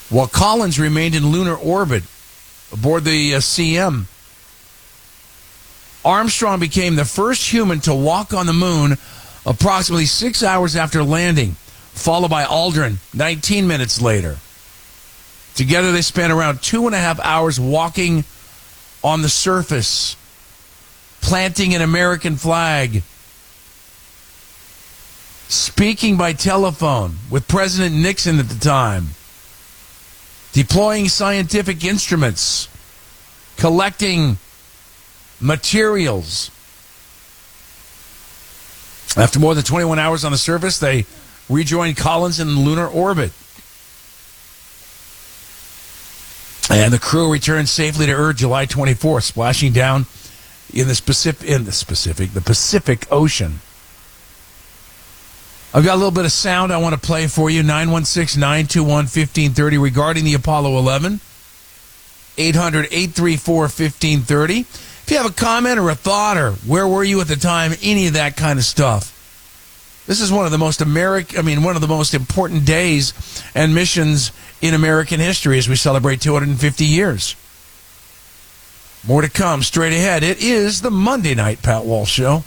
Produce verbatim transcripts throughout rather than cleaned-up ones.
while Collins remained in lunar orbit aboard the uh, C M. Armstrong became the first human to walk on the moon approximately six hours after landing, followed by Aldrin nineteen minutes later. Together they spent around two and a half hours walking on the surface, planting an American flag, speaking by telephone with President Nixon at the time, deploying scientific instruments, collecting materials. After more than twenty-one hours on the surface, they rejoined Collins in lunar orbit. And the crew returned safely to Earth July twenty-fourth, splashing down in the Pacific, in the Pacific, the Pacific Ocean. I've got a little bit of sound I want to play for you. nine one six, nine two one, one five three zero regarding the Apollo eleven. eight hundred, eight three four, one five three zero. If you have a comment or a thought or where were you at the time, any of that kind of stuff. This is one of the most American, I mean, one of the most important days and missions in American history as we celebrate two hundred fifty years. More to come straight ahead. It is the Monday Night Pat Walsh Show.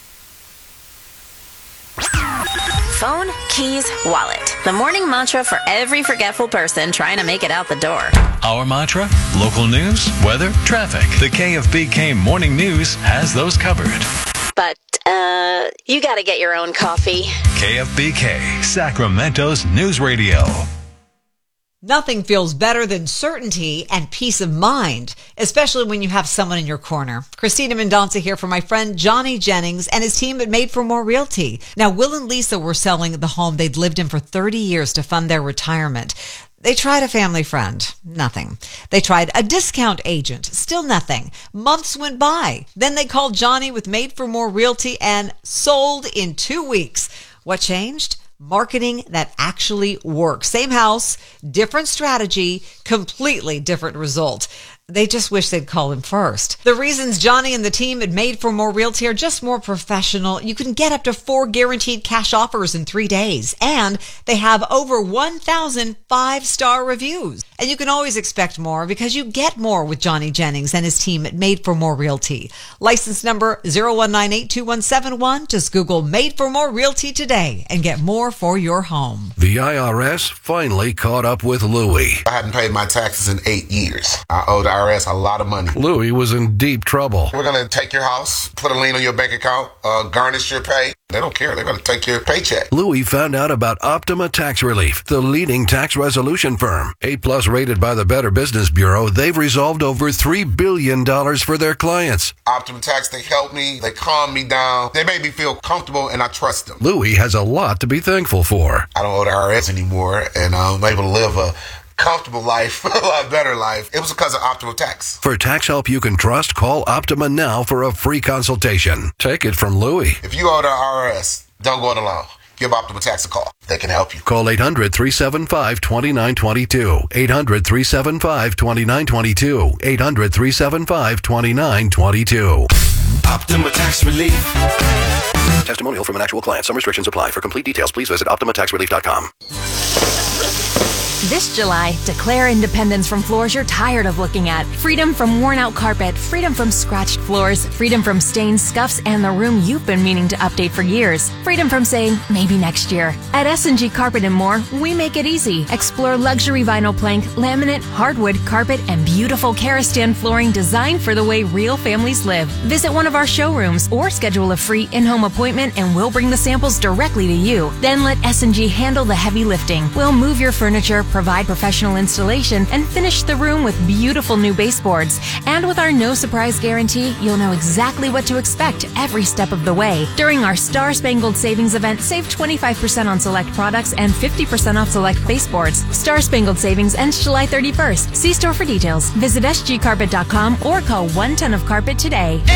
Phone, keys, wallet. The morning mantra for every forgetful person trying to make it out the door. Our mantra? Local news, weather, traffic. The K F B K Morning News has those covered. But, uh, you gotta get your own coffee. K F B K, Sacramento's news radio. Nothing feels better than certainty and peace of mind, especially when you have someone in your corner. Christina Mendonca here for my friend Johnny Jennings and his team at Made for More Realty. Now, Will and Lisa were selling the home they'd lived in for thirty years to fund their retirement. They tried a family friend. Nothing. They tried a discount agent. Still nothing. Months went by. Then they called Johnny with Made for More Realty and sold in two weeks. What changed? Marketing that actually works. Same house, different strategy, completely different result. They just wish they'd call him first. The reasons Johnny and the team at Made for More Realty are just more professional. You can get up to four guaranteed cash offers in three days. And they have over one thousand five-star reviews. And you can always expect more because you get more with Johnny Jennings and his team at Made for More Realty. License number zero one nine eight two one seven one. Just Google Made for More Realty today and get more for your home. The I R S finally caught up with Louie. I hadn't paid my taxes in eight years. I owed the I R S a lot of money. Louie was in deep trouble. We're going to take your house, put a lien on your bank account, uh, garnish your pay. They don't care. They're going to take your paycheck. Louie found out about Optima Tax Relief, the leading tax resolution firm. A plus rated by the Better Business Bureau, they've resolved over three billion dollars for their clients. Optima Tax, they help me. They calm me down. They make me feel comfortable, and I trust them. Louie has a lot to be thankful for. I don't owe the I R S anymore, and I'm able to live a comfortable life, a lot better life. It was because of Optima Tax. For tax help you can trust, call Optima now for a free consultation. Take it from Louie. If you owe the I R S, don't go it alone. Give Optima Tax a call. They can help you. Call eight hundred, three seven five, two nine two two. eight hundred, three seven five, two nine two two. eight hundred, three seven five, two nine two two. Optima Tax Relief. Testimonial from an actual client. Some restrictions apply. For complete details, please visit optima tax relief dot com. This July, declare independence from floors you're tired of looking at. Freedom from worn-out carpet, freedom from scratched floors, freedom from stains, scuffs, and the room you've been meaning to update for years. Freedom from saying, maybe next year. At S and G Carpet and More, we make it easy. Explore luxury vinyl plank, laminate, hardwood, carpet, and beautiful Karastan flooring designed for the way real families live. Visit one of our showrooms or schedule a free in-home appointment and we'll bring the samples directly to you. Then let S and G handle the heavy lifting. We'll move your furniture, provide professional installation, and finish the room with beautiful new baseboards. And with our no surprise guarantee, you'll know exactly what to expect every step of the way. During our Star Spangled Savings event, save twenty-five percent on select products and fifty percent off select baseboards. Star Spangled Savings ends July thirty-first. See store for details. Visit s g carpet dot com or call one ton of carpet today.